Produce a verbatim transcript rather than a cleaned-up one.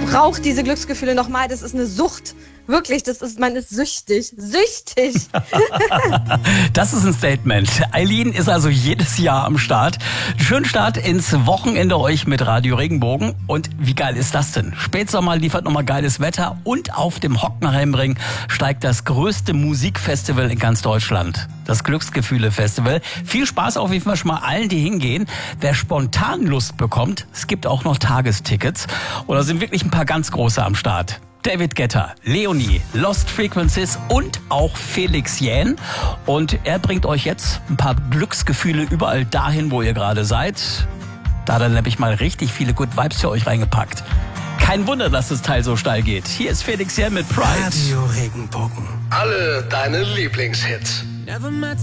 brauche diese Glücksgefühle nochmal. Das ist eine Sucht. Wirklich, das ist, man ist süchtig. Süchtig. Das ist ein Statement. Eileen ist also jedes Jahr am Start. Schönen Start ins Wochenende euch mit Radio Regenbogen. Und wie geil ist das denn? Spätsommer liefert nochmal geiles Wetter und auf dem Hockenheimring steigt das größte Musikfestival in ganz Deutschland. Das Glücksgefühle-Festival. Viel Spaß auf jeden Fall schon mal allen, die hingehen. Wer spontan Lust bekommt, es gibt auch noch Tagestickets. Und da sind wirklich ein paar ganz große am Start. David Guetta, Leonie, Lost Frequencies und auch Felix Jähn. Und er bringt euch jetzt ein paar Glücksgefühle überall dahin, wo ihr gerade seid. Da hat er nämlich mal richtig viele Good Vibes für euch reingepackt. Kein Wunder, dass das Teil so steil geht. Hier ist Felix Jähn mit Pride. Radio Regenbogen. Alle deine Lieblingshits.